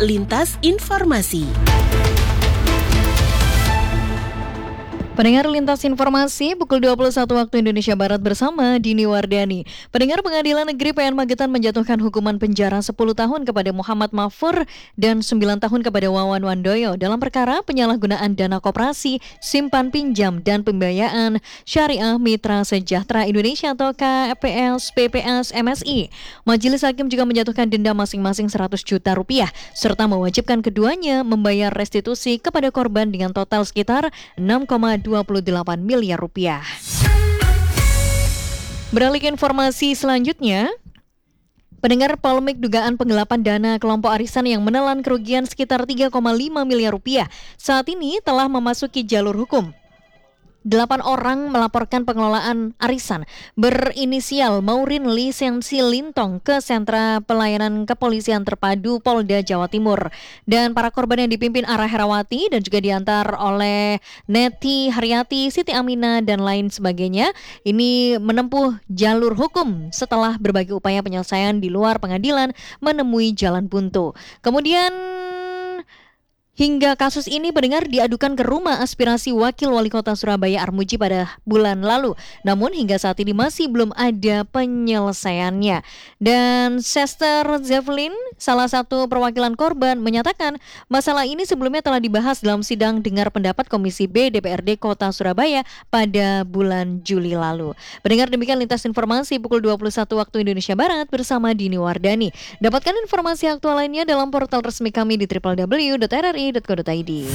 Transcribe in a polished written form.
Lintas Informasi. Pendengar Lintas Informasi, pukul 21 waktu Indonesia Barat bersama Dini Wardani. Pendengar, Pengadilan Negeri PN Magetan menjatuhkan hukuman penjara 10 tahun kepada Muhammad Mafur dan 9 tahun kepada Wawan Wandoyo dalam perkara penyalahgunaan dana koperasi, simpan pinjam, dan pembiayaan Syariah Mitra Sejahtera Indonesia atau KPS PPS MSI. Majelis Hakim juga menjatuhkan denda masing-masing 100 juta rupiah serta mewajibkan keduanya membayar restitusi kepada korban dengan total sekitar 6,28 miliar rupiah. Beralih ke informasi selanjutnya, pendengar, polemik dugaan penggelapan dana kelompok arisan yang menelan kerugian sekitar 3,5 miliar rupiah saat ini telah memasuki jalur hukum. 8 orang melaporkan pengelolaan arisan berinisial Maurin Lisensi Lintong ke Sentra Pelayanan Kepolisian Terpadu Polda Jawa Timur. Dan para korban yang dipimpin Ara Herawati dan juga diantar oleh Neti Haryati, Siti Aminah, dan lain sebagainya ini menempuh jalur hukum setelah berbagai upaya penyelesaian di luar pengadilan menemui jalan buntu. Kemudian hingga kasus ini pendengar diadukan ke Rumah Aspirasi Wakil Wali Kota Surabaya Armuji pada bulan lalu. Namun hingga saat ini masih belum ada penyelesaiannya. Dan Sester Zevelin, salah satu perwakilan korban, menyatakan masalah ini sebelumnya telah dibahas dalam sidang dengar pendapat Komisi B DPRD Kota Surabaya pada bulan Juli lalu. Pendengar, demikian Lintas Informasi pukul 21 waktu Indonesia Barat bersama Dini Wardani. Dapatkan informasi aktual lainnya dalam portal resmi kami di www.rri.co.id.